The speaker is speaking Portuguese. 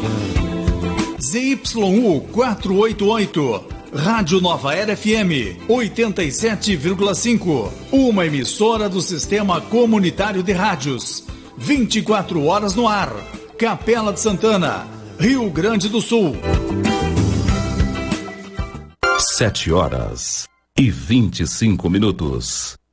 ZYU 488, Rádio Nova Era FM 87,5, uma emissora do Sistema Comunitário de Rádios, 24 horas no ar, Capela de Santana, Rio Grande do Sul. 7h25.